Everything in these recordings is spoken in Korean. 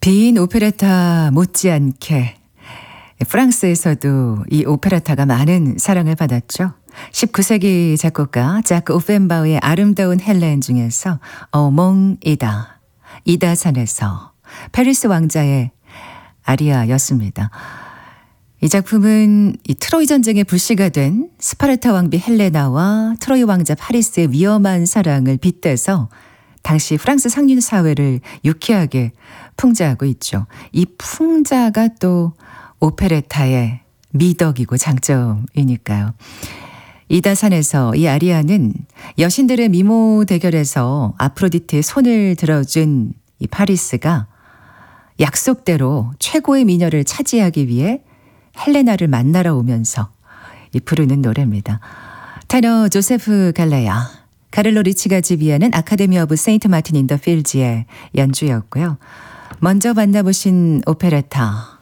빈 오페라타 못지않게 프랑스에서도 이 오페라타가 많은 사랑을 받았죠. 19세기 작곡가 자크 오펜바우의 아름다운 헬렌 중에서 어몽 이다산에서 페리스 왕자의 아리아였습니다. 이 작품은 이 트로이 전쟁의 불씨가 된 스파르타 왕비 헬레나와 트로이 왕자 파리스의 위험한 사랑을 빗대서 당시 프랑스 상류 사회를 유쾌하게 풍자하고 있죠. 이 풍자가 또 오페레타의 미덕이고 장점이니까요. 이다산에서 이 아리아는 여신들의 미모 대결에서 아프로디테의 손을 들어준 이 파리스가 약속대로 최고의 미녀를 차지하기 위해 헬레나를 만나러 오면서 이 부르는 노래입니다. 테너 조세프 갈레야, 카를로 리치가 지휘하는 아카데미 오브 세인트 마틴 인 더 필즈의 연주였고요. 먼저 만나보신 오페레타,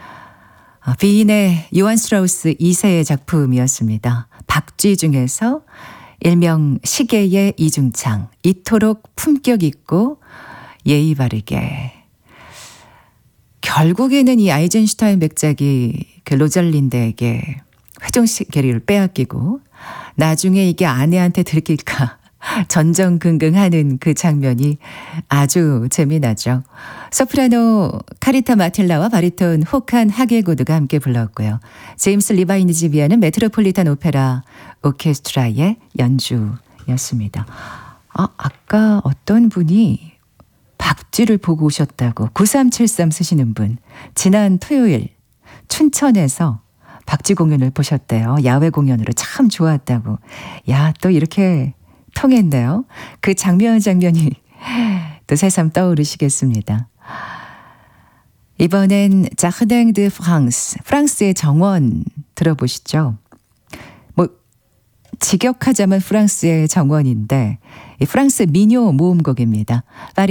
비인의 요한 스트라우스 2세의 작품이었습니다. 박쥐 중에서 일명 시계의 이중창, 이토록 품격 있고 예의 바르게. 결국에는 이 아이젠슈타인 백작이 그 로잘린드에게 회전시계를 빼앗기고 나중에 이게 아내한테 들킬까 전전긍긍하는 그 장면이 아주 재미나죠. 소프라노 카리타 마틸라와 바리톤 호칸 하게고드가 함께 불렀고요. 제임스 리바인이 지휘하는 메트로폴리탄 오페라 오케스트라의 연주였습니다. 아까 어떤 분이 박쥐를 보고 오셨다고 9373 쓰시는 분, 지난 토요일 춘천에서 박쥐 공연을 보셨대요. 야외 공연으로 참 좋았다고. 야, 또 이렇게 통했네요. 그 장면이 또 새삼 떠오르시겠습니다. 이번엔 자르댕 드 프랑스, 프랑스의 정원 들어보시죠. 뭐 직역하자면 프랑스의 정원인데 이 프랑스 민요 모음곡입니다.